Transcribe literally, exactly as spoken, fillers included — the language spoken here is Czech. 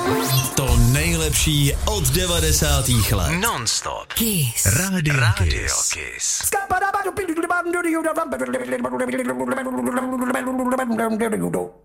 To nejlepší od devadesátých let. Non-stop. Kiss. Radio, Radio Kiss. Kiss.